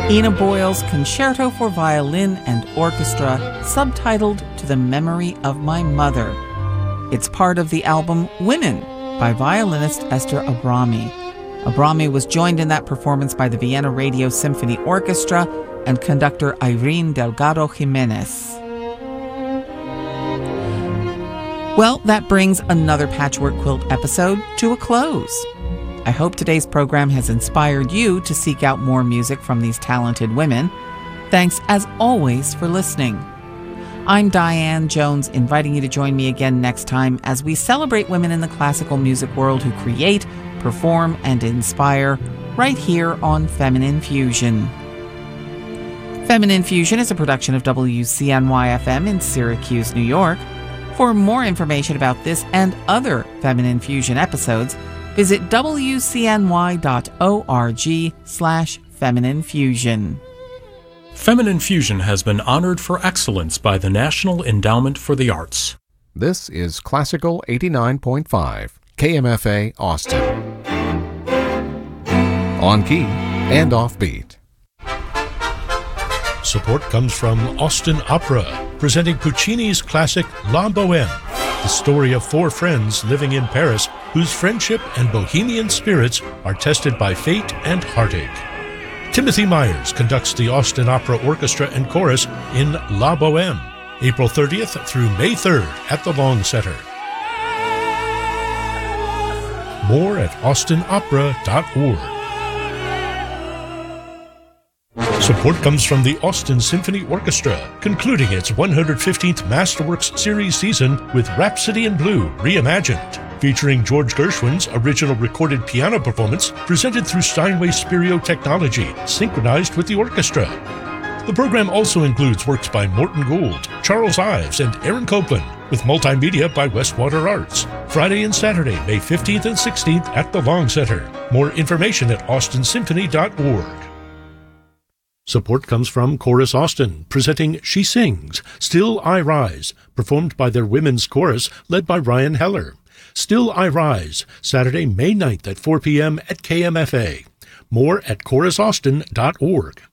Ina Boyle's Concerto for Violin and Orchestra, subtitled To the Memory of My Mother. It's part of the album Women by violinist Esther Abrami. Abrami was joined in that performance by the Vienna Radio Symphony Orchestra and conductor Irene Delgado Jimenez. Well, that brings another Patchwork Quilt episode to a close. I hope today's program has inspired you to seek out more music from these talented women. Thanks, as always, for listening. I'm Diane Jones, inviting you to join me again next time as we celebrate women in the classical music world who create, perform, and inspire right here on Feminine Fusion. Feminine Fusion is a production of WCNY-FM in Syracuse, New York. For more information about this and other Feminine Fusion episodes, visit wcny.org/Feminine Fusion. Feminine Fusion has been honored for excellence by the National Endowment for the Arts. This is Classical 89.5, KMFA Austin. On key and offbeat. Support comes from Austin Opera, presenting Puccini's classic La Bohème, the story of four friends living in Paris whose friendship and bohemian spirits are tested by fate and heartache. Timothy Myers conducts the Austin Opera Orchestra and Chorus in La Bohème, April 30th through May 3rd at the Long Center. More at austinopera.org. Support comes from the Austin Symphony Orchestra, concluding its 115th Masterworks Series season with Rhapsody in Blue Reimagined, featuring George Gershwin's original recorded piano performance presented through Steinway Spirio technology, synchronized with the orchestra. The program also includes works by Morton Gould, Charles Ives, and Aaron Copland, with multimedia by Westwater Arts. Friday and Saturday, May 15th and 16th at the Long Center. More information at austinsymphony.org. Support comes from Chorus Austin, presenting She Sings, Still I Rise, performed by their women's chorus led by Ryan Heller. Still I Rise, Saturday, May 9th at 4 p.m. at KMFA. More at chorusaustin.org.